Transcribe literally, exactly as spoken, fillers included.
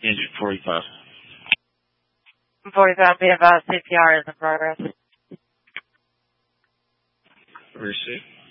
Engine forty-five. forty-five, be advised, C P R is in progress. Receive.